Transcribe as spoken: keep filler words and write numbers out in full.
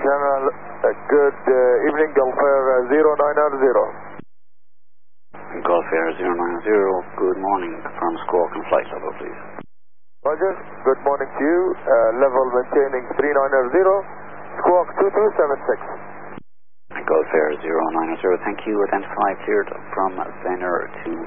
General, uh, good uh, evening, Gulf Air uh, zero nine zero. Gulf Air zero nine zero, good morning. Confirm squawk and flight level, please. Roger, good morning to you. Uh, level maintaining three nine zero, squawk two two seven six. Gulf Air zero nine zero, thank you. Identify cleared from Venner to